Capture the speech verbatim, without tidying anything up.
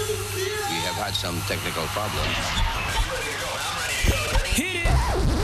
We have had some technical problems. Hit it!